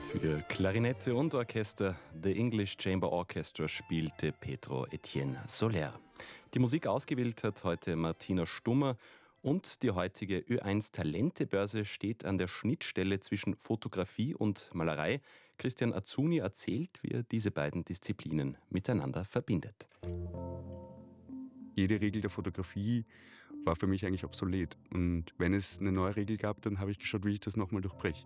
Für Klarinette und Orchester The English Chamber Orchestra spielte Pedro Etienne Soler. Die Musik ausgewählt hat heute Martina Stummer und die heutige Ö1 Talentebörse steht an der Schnittstelle zwischen Fotografie und Malerei. Christian Azzuni erzählt, wie er diese beiden Disziplinen miteinander verbindet. Jede Regel der Fotografie war für mich eigentlich obsolet. Und wenn es eine neue Regel gab, dann habe ich geschaut, wie ich das nochmal durchbreche.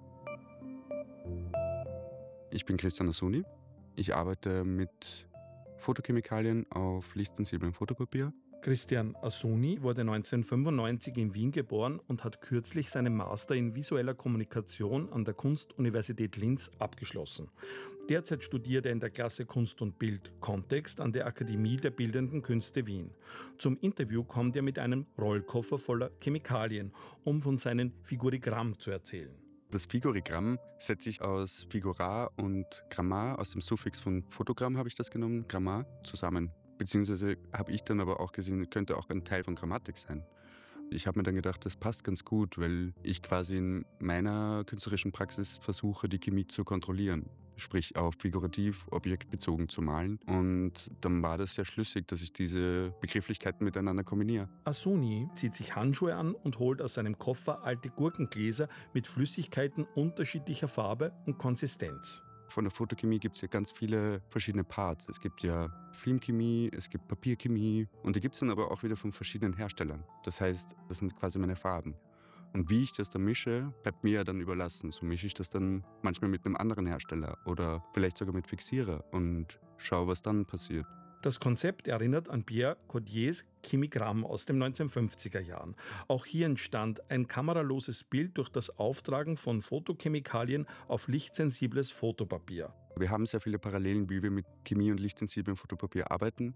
Ich bin Christian Azzuni. Ich arbeite mit Fotochemikalien auf lichtsensiblem Fotopapier. Christian Azzuni wurde 1995 in Wien geboren und hat kürzlich seinen Master in visueller Kommunikation an der Kunstuniversität Linz abgeschlossen. Derzeit studiert er in der Klasse Kunst und Bild Kontext an der Akademie der Bildenden Künste Wien. Zum Interview kommt er mit einem Rollkoffer voller Chemikalien, um von seinem Figurigramm zu erzählen. Das Figurigramm setzt sich aus Figurar und Grammar, aus dem Suffix von Fotogramm habe ich das genommen, Grammar, zusammen. Beziehungsweise habe ich dann aber auch gesehen, könnte auch ein Teil von Grammatik sein. Ich habe mir dann gedacht, das passt ganz gut, weil ich quasi in meiner künstlerischen Praxis versuche, die Chemie zu kontrollieren. Sprich auch figurativ, objektbezogen zu malen. Und dann war das sehr schlüssig, dass ich diese Begrifflichkeiten miteinander kombiniere. Azzuni zieht sich Handschuhe an und holt aus seinem Koffer alte Gurkengläser mit Flüssigkeiten unterschiedlicher Farbe und Konsistenz. Von der Fotochemie gibt es ja ganz viele verschiedene Parts. Es gibt ja Filmchemie, es gibt Papierchemie und die gibt es dann aber auch wieder von verschiedenen Herstellern. Das heißt, das sind quasi meine Farben. Und wie ich das dann mische, bleibt mir ja dann überlassen. So mische ich das dann manchmal mit einem anderen Hersteller oder vielleicht sogar mit Fixierer und schaue, was dann passiert. Das Konzept erinnert an Pierre Cordiers Chemigramm aus den 1950er Jahren. Auch hier entstand ein kameraloses Bild durch das Auftragen von Fotochemikalien auf lichtsensibles Fotopapier. Wir haben sehr viele Parallelen, wie wir mit Chemie und lichtsensiblem Fotopapier arbeiten.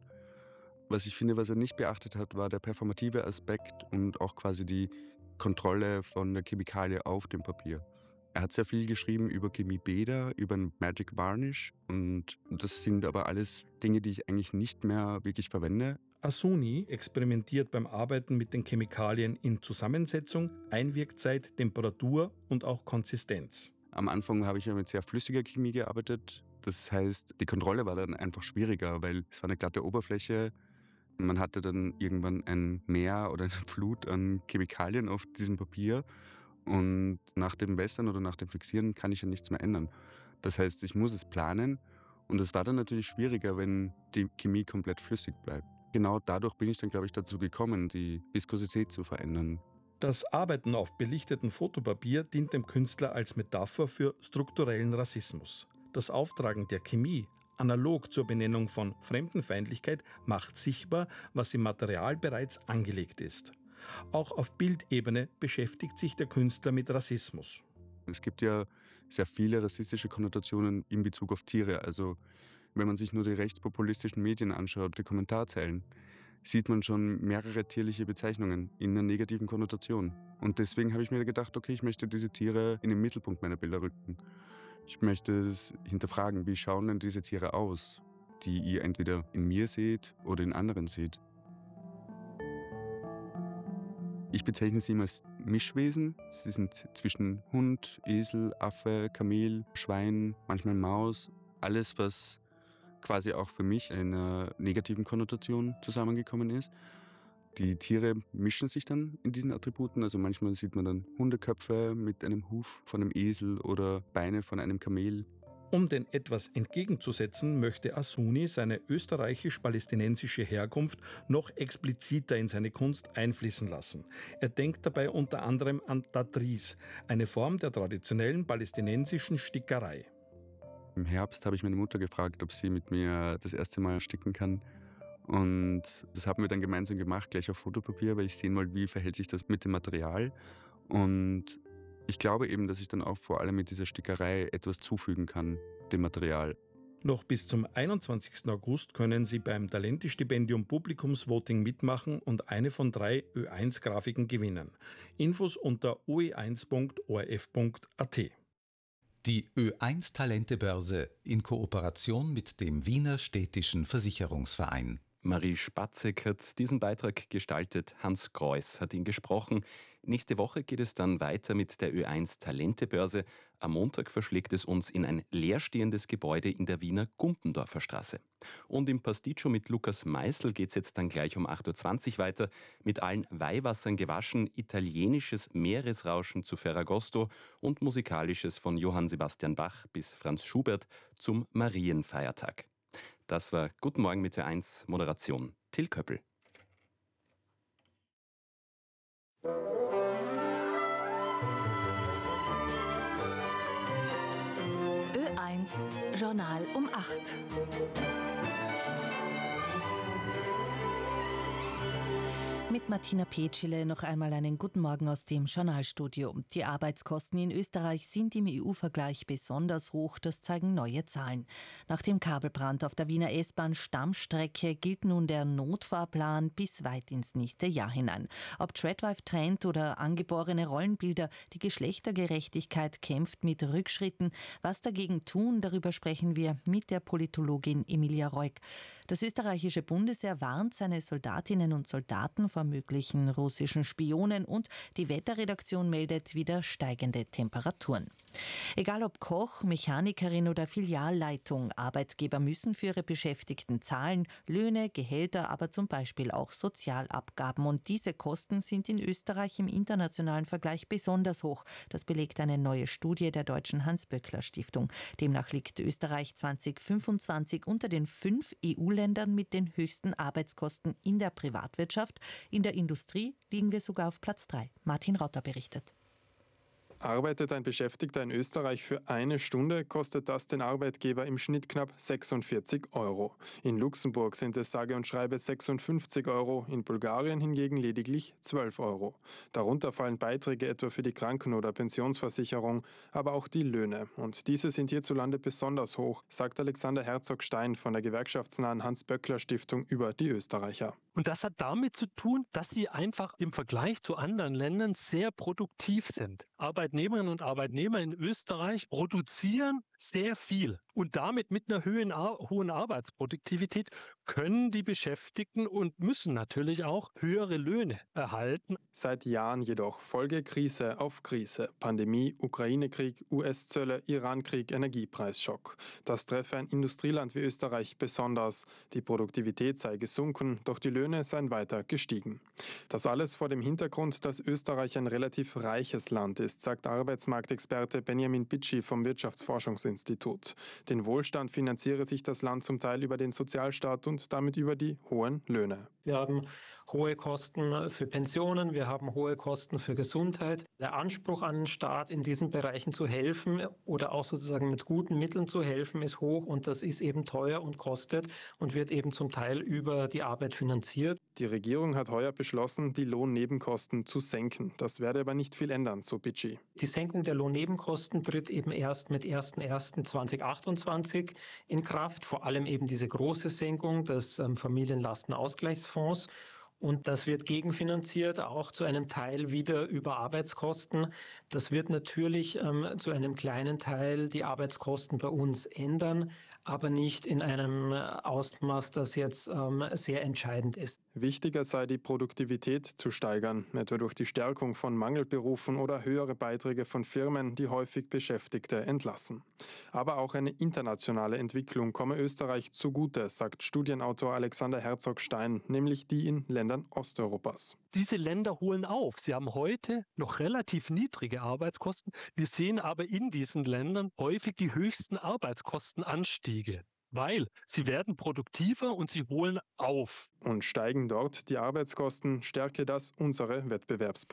Was ich finde, was er nicht beachtet hat, war der performative Aspekt und auch quasi die Kontrolle von der Chemikalie auf dem Papier. Er hat sehr viel geschrieben über Chemiebäder, über ein Magic Varnish und das sind aber alles Dinge, die ich eigentlich nicht mehr wirklich verwende. Azzuni experimentiert beim Arbeiten mit den Chemikalien in Zusammensetzung, Einwirkzeit, Temperatur und auch Konsistenz. Am Anfang habe ich ja mit sehr flüssiger Chemie gearbeitet. Das heißt, die Kontrolle war dann einfach schwieriger, weil es war eine glatte Oberfläche. Man hatte dann irgendwann ein Meer oder eine Flut an Chemikalien auf diesem Papier. Und nach dem Wässern oder nach dem Fixieren kann ich ja nichts mehr ändern. Das heißt, ich muss es planen. Und es war dann natürlich schwieriger, wenn die Chemie komplett flüssig bleibt. Genau dadurch bin ich dann, glaube ich, dazu gekommen, die Viskosität zu verändern. Das Arbeiten auf belichteten Fotopapier dient dem Künstler als Metapher für strukturellen Rassismus. Das Auftragen der Chemie, analog zur Benennung von Fremdenfeindlichkeit, macht sichtbar, was im Material bereits angelegt ist. Auch auf Bildebene beschäftigt sich der Künstler mit Rassismus. Es gibt ja sehr viele rassistische Konnotationen in Bezug auf Tiere. Also wenn man sich nur die rechtspopulistischen Medien anschaut, die Kommentarzeilen, sieht man schon mehrere tierliche Bezeichnungen in einer negativen Konnotation. Und deswegen habe ich mir gedacht, okay, ich möchte diese Tiere in den Mittelpunkt meiner Bilder rücken. Ich möchte es hinterfragen, wie schauen denn diese Tiere aus, die ihr entweder in mir seht oder in anderen seht. Ich bezeichne sie immer als Mischwesen. Sie sind zwischen Hund, Esel, Affe, Kamel, Schwein, manchmal Maus. Alles, was quasi auch für mich in einer negativen Konnotation zusammengekommen ist. Die Tiere mischen sich dann in diesen Attributen. Also manchmal sieht man dann Hundeköpfe mit einem Huf von einem Esel oder Beine von einem Kamel. Um dem etwas entgegenzusetzen, möchte Azzuni seine österreichisch-palästinensische Herkunft noch expliziter in seine Kunst einfließen lassen. Er denkt dabei unter anderem an Tadris, eine Form der traditionellen palästinensischen Stickerei. Im Herbst habe ich meine Mutter gefragt, ob sie mit mir das erste Mal sticken kann. Und das haben wir dann gemeinsam gemacht, gleich auf Fotopapier, weil ich sehen wollte, wie verhält sich das mit dem Material. Und ich glaube eben, dass ich dann auch vor allem mit dieser Stickerei etwas zufügen kann, dem Material. Noch bis zum 21. August können Sie beim Talentestipendium Publikumsvoting mitmachen und eine von 3 Ö1-Grafiken gewinnen. Infos unter oe1.orf.at. Die Ö1 Talentebörse in Kooperation mit dem Wiener Städtischen Versicherungsverein. Marie Spatzek hat diesen Beitrag gestaltet, Hans Kreuß hat ihn gesprochen. Nächste Woche geht es dann weiter mit der Ö1 Talentebörse. Am Montag verschlägt es uns in ein leerstehendes Gebäude in der Wiener Gumpendorfer Straße. Und im Pasticcio mit Lukas Meißel geht es jetzt dann gleich um 8.20 Uhr weiter. Mit allen Weihwassern gewaschen, italienisches Meeresrauschen zu Ferragosto und musikalisches von Johann Sebastian Bach bis Franz Schubert zum Marienfeiertag. Das war Guten Morgen mit der Ö1 Moderation Till Köppel. Ö1 Journal um 8. Mit Martina Petschele noch einmal einen guten Morgen aus dem Journalstudio. Die Arbeitskosten in Österreich sind im EU-Vergleich besonders hoch, das zeigen neue Zahlen. Nach dem Kabelbrand auf der Wiener S-Bahn-Stammstrecke gilt nun der Notfahrplan bis weit ins nächste Jahr hinein. Ob Tradwife-Trend oder angeborene Rollenbilder, die Geschlechtergerechtigkeit kämpft mit Rückschritten. Was dagegen tun, darüber sprechen wir mit der Politologin Emilia Reuk. Das österreichische Bundesheer warnt seine Soldatinnen und Soldaten vor möglichen russischen Spionen und die Wetterredaktion meldet wieder steigende Temperaturen. Egal ob Koch, Mechanikerin oder Filialleitung, Arbeitgeber müssen für ihre Beschäftigten zahlen, Löhne, Gehälter, aber zum Beispiel auch Sozialabgaben. Und diese Kosten sind in Österreich im internationalen Vergleich besonders hoch. Das belegt eine neue Studie der Deutschen Hans-Böckler-Stiftung. Demnach liegt Österreich 2025 unter den 5 EU-Ländern mit den höchsten Arbeitskosten in der Privatwirtschaft. In der Industrie liegen wir sogar auf Platz 3. Martin Rauter berichtet. Arbeitet ein Beschäftigter in Österreich für eine Stunde, kostet das den Arbeitgeber im Schnitt knapp 46 Euro. In Luxemburg sind es sage und schreibe 56 Euro, in Bulgarien hingegen lediglich 12 Euro. Darunter fallen Beiträge etwa für die Kranken- oder Pensionsversicherung, aber auch die Löhne. Und diese sind hierzulande besonders hoch, sagt Alexander Herzog-Stein von der gewerkschaftsnahen Hans-Böckler-Stiftung über die Österreicher. Und das hat damit zu tun, dass sie einfach im Vergleich zu anderen Ländern sehr produktiv sind. Arbeitnehmerinnen und Arbeitnehmer in Österreich produzieren sehr viel. Und damit mit einer hohen Arbeitsproduktivität können die Beschäftigten und müssen natürlich auch höhere Löhne erhalten. Seit Jahren jedoch Folge Krise auf Krise. Pandemie, Ukraine-Krieg, US-Zölle, Iran-Krieg, Energiepreisschock. Das treffe ein Industrieland wie Österreich besonders. Die Produktivität sei gesunken, doch die Löhne seien weiter gestiegen. Das alles vor dem Hintergrund, dass Österreich ein relativ reiches Land ist, sagt Arbeitsmarktexperte Benjamin Bitschi vom Wirtschaftsforschungsinstitut. Den Wohlstand finanziere sich das Land zum Teil über den Sozialstaat und damit über die hohen Löhne. Wir haben hohe Kosten für Pensionen, wir haben hohe Kosten für Gesundheit. Der Anspruch an den Staat, in diesen Bereichen zu helfen oder auch sozusagen mit guten Mitteln zu helfen, ist hoch und das ist eben teuer und kostet und wird eben zum Teil über die Arbeit finanziert. Die Regierung hat heuer beschlossen, die Lohnnebenkosten zu senken. Das werde aber nicht viel ändern, so Bitschi. Die Senkung der Lohnnebenkosten tritt eben erst mit 1.1.2028 in Kraft. Vor allem eben diese große Senkung des Familienlastenausgleichsfonds. Und das wird gegenfinanziert, auch zu einem Teil wieder über Arbeitskosten. Das wird natürlich zu einem kleinen Teil die Arbeitskosten bei uns ändern, aber nicht in einem Ausmaß, das jetzt sehr entscheidend ist. Wichtiger sei die Produktivität zu steigern, etwa durch die Stärkung von Mangelberufen oder höhere Beiträge von Firmen, die häufig Beschäftigte entlassen. Aber auch eine internationale Entwicklung komme Österreich zugute, sagt Studienautor Alexander Herzog-Stein, nämlich die in Ländern Osteuropas. Diese Länder holen auf. Sie haben heute noch relativ niedrige Arbeitskosten. Wir sehen aber in diesen Ländern häufig die höchsten Arbeitskostenanstiege, weil sie werden produktiver und sie holen auf. Und steigen dort die Arbeitskosten, stärke das unsere Wettbewerbsposition.